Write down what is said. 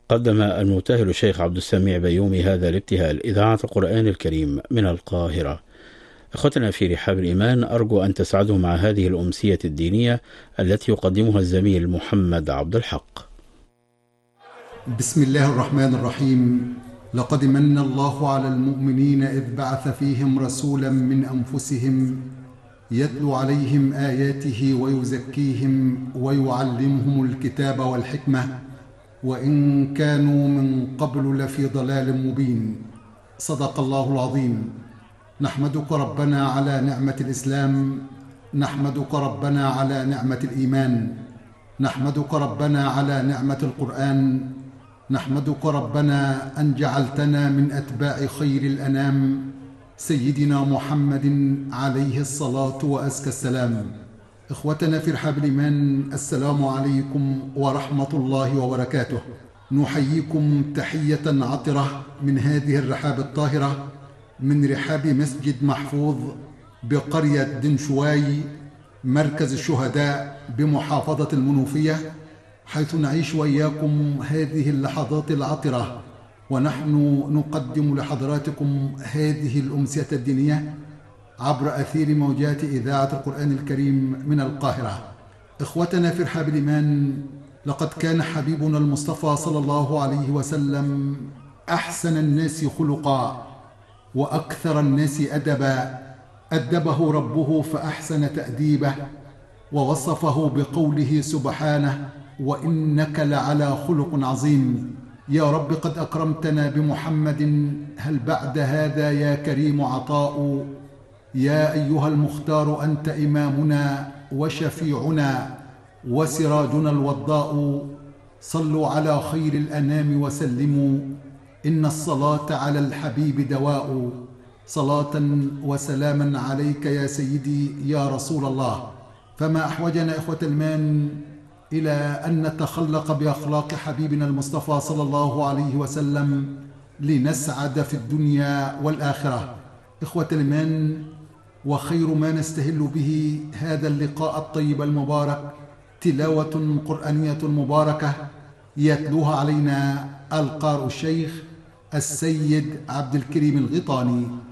قدم المبتهل الشيخ عبد السميع بيومي هذا الابتهال إذاعة القرآن الكريم من القاهرة. أخوتنا في رحاب الإيمان، أرجو أن تسعدوا مع هذه الأمسية الدينية التي يقدمها الزميل محمد عبد الحق. بسم الله الرحمن الرحيم. لقد من الله على المؤمنين إذ بعث فيهم رسولا من أنفسهم يتلو عليهم آياته ويزكيهم ويعلمهم الكتاب والحكمة وإن كانوا من قبل لفي ضلال مبين. صدق الله العظيم. نحمدك ربنا على نعمة الإسلام، نحمدك ربنا على نعمة الإيمان، نحمدك ربنا على نعمة القرآن، نحمدك ربنا أن جعلتنا من أتباع خير الأنام سيدنا محمد عليه الصلاة وأزكى السلام. إخوتنا في رحاب الإيمان، السلام عليكم ورحمة الله وبركاته. نحييكم تحية عطرة من هذه الرحاب الطاهرة، من رحاب مسجد محفوظ بقرية دنشواي مركز الشهداء بمحافظة المنوفية، حيث نعيش وإياكم هذه اللحظات العطرة ونحن نقدم لحضراتكم هذه الأمسية الدينية عبر أثير موجات إذاعة القرآن الكريم من القاهرة. إخوتنا في رحاب الإيمان، لقد كان حبيبنا المصطفى صلى الله عليه وسلم أحسن الناس خلقا وأكثر الناس أدبا. أدبه ربه فأحسن تأديبه، ووصفه بقوله سبحانه: وإنك لعلى خلق عظيم. يا رب قد أكرمتنا بمحمد، هل بعد هذا يا كريم عطاء؟ يا أيها المختار أنت إمامنا وشفيعنا وسراجنا الوضاء. صلوا على خير الأنام وسلموا، إن الصلاة على الحبيب دواء. صلاة وسلاما عليك يا سيدي يا رسول الله. فما أحوجنا إخوة الإيمان إلى أن نتخلق بأخلاق حبيبنا المصطفى صلى الله عليه وسلم لنسعد في الدنيا والآخرة. إخوة الإيمان، وخير ما نستهل به هذا اللقاء الطيب المبارك تلاوة قرآنية مباركة يتلوها علينا القارئ الشيخ السيد عبد الكريم الغيطاني،